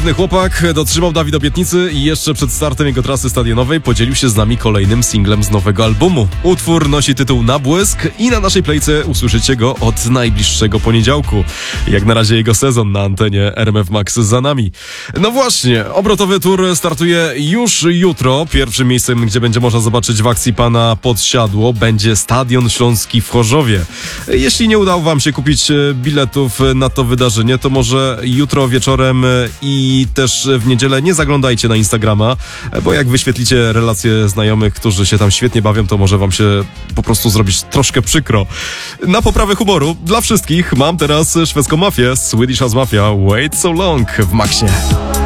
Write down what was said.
Chłopak dotrzymał Dawid obietnicy i jeszcze przed startem jego trasy stadionowej podzielił się z nami kolejnym singlem z nowego albumu. Utwór nosi tytuł Nabłysk i na naszej plejce usłyszycie go od najbliższego poniedziałku. Jak na razie jego sezon na antenie RMF Max za nami. No właśnie, obrotowy tour startuje już jutro. Pierwszym miejscem, gdzie będzie można zobaczyć w akcji pana Podsiadło, będzie Stadion Śląski w Chorzowie. Jeśli nie udało wam się kupić biletów na to wydarzenie, to może jutro wieczorem i też w niedzielę nie zaglądajcie na Instagrama, bo jak wyświetlicie relacje znajomych, którzy się tam świetnie bawią, to może wam się po prostu zrobić troszkę przykro. Na poprawę humoru dla wszystkich mam teraz szwedzką mafię, Swedish House Mafia, Wait So Long w Maxie.